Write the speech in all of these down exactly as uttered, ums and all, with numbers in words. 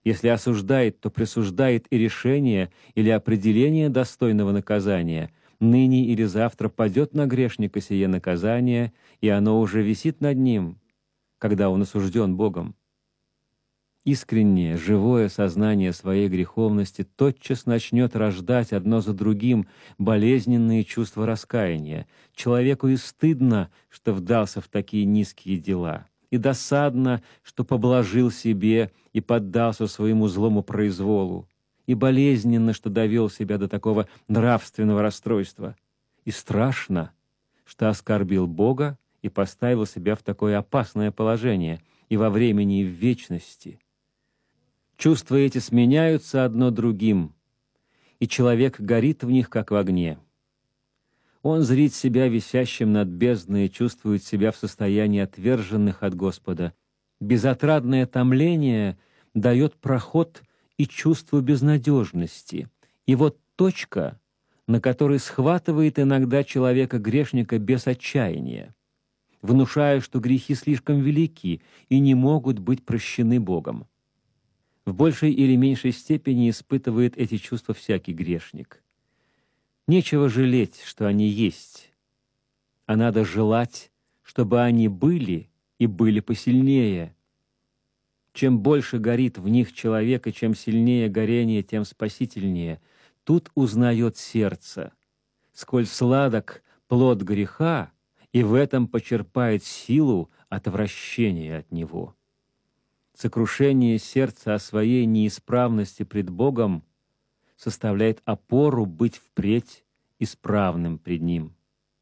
Если осуждает, то присуждает и решение или определение достойного наказания. Ныне или завтра падет на грешника сие наказание, и оно уже висит над ним, когда он осужден Богом. Искреннее, живое сознание своей греховности тотчас начнет рождать одно за другим болезненные чувства раскаяния. Человеку и стыдно, что вдался в такие низкие дела, и досадно, что поблажил себе и поддался своему злому произволу, и болезненно, что довел себя до такого нравственного расстройства, и страшно, что оскорбил Бога и поставил себя в такое опасное положение и во времени, и в вечности. Чувства эти сменяются одно другим, и человек горит в них, как в огне. Он зрит себя висящим над бездной и чувствует себя в состоянии отверженных от Господа. Безотрадное томление дает проход и чувству безнадежности. И вот точка, на которой схватывает иногда человека-грешника без отчаяния, внушая, что грехи слишком велики и не могут быть прощены Богом. В большей или меньшей степени испытывает эти чувства всякий грешник. Нечего жалеть, что они есть, а надо желать, чтобы они были и были посильнее. Чем больше горит в них человек, и чем сильнее горение, тем спасительнее. Тут узнает сердце, сколь сладок плод греха, и в этом почерпает силу отвращения от него. Сокрушение сердца о своей неисправности пред Богом составляет опору быть впредь исправным пред Ним.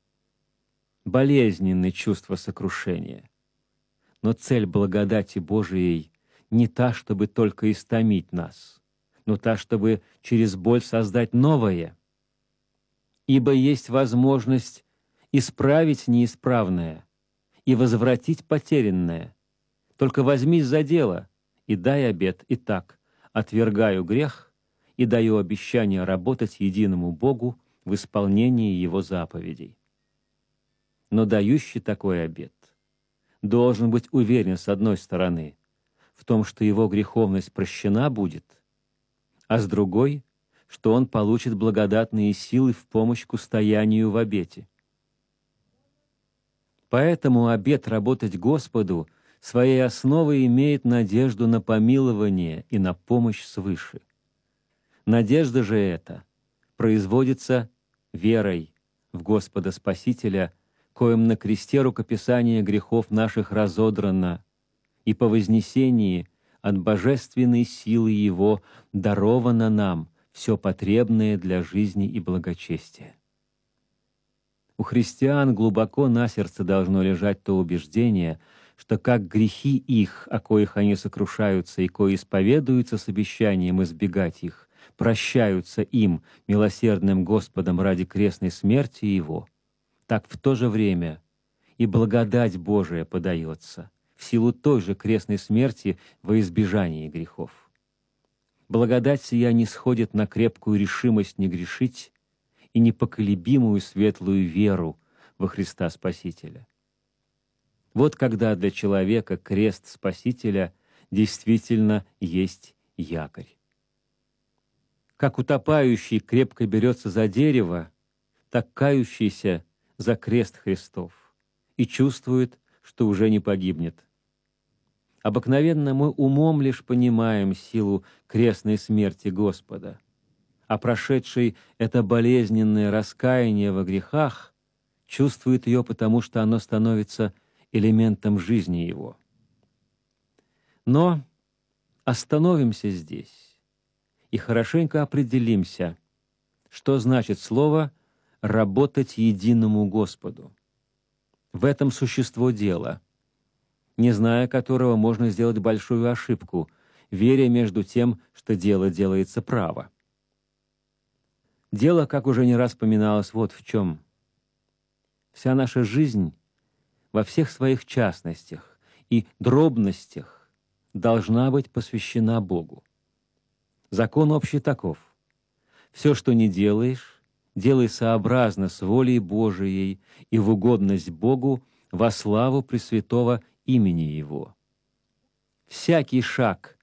Болезненны чувство сокрушения, но цель благодати Божией не та, чтобы только истомить нас, но та, чтобы через боль создать новое. Ибо есть возможность исправить неисправное и возвратить потерянное. Только возьмись за дело и дай обет. Итак, отвергаю грех и даю обещание работать единому Богу в исполнении Его заповедей. Но дающий такой обет должен быть уверен, с одной стороны, в том, что его греховность прощена будет, а с другой, что он получит благодатные силы в помощь к устоянию в обете. Поэтому обет работать Господу своей основой имеет надежду на помилование и на помощь свыше. Надежда же эта производится верой в Господа Спасителя, коим на кресте рукописание грехов наших разодрано, и по вознесении от божественной силы Его даровано нам все потребное для жизни и благочестия. У христиан глубоко на сердце должно лежать то убеждение, что как грехи их, о коих они сокрушаются и кои исповедуются с обещанием избегать их, прощаются им, милосердным Господом, ради крестной смерти Его, так в то же время и благодать Божия подается в силу той же крестной смерти во избежании грехов. Благодать сия не сходит на крепкую решимость не грешить и непоколебимую светлую веру во Христа Спасителя. Вот когда для человека крест Спасителя действительно есть якорь. Как утопающий крепко берется за дерево, так кающийся за крест Христов и чувствует, что уже не погибнет. Обыкновенно мы умом лишь понимаем силу крестной смерти Господа, а прошедший это болезненное раскаяние во грехах чувствует ее, потому что оно становится элементом жизни его. Но остановимся здесь и хорошенько определимся, что значит слово «работать единому Господу». В этом существо дела, не зная которого можно сделать большую ошибку, веря между тем, что дело делается право. Дело, как уже не раз поминалось, вот в чем. Вся наша жизнь во всех своих частностях и дробностях должна быть посвящена Богу. Закон общий таков: все, что не делаешь, делай сообразно с волей Божией и в угодность Богу во славу Пресвятого имени Его. Всякий шаг,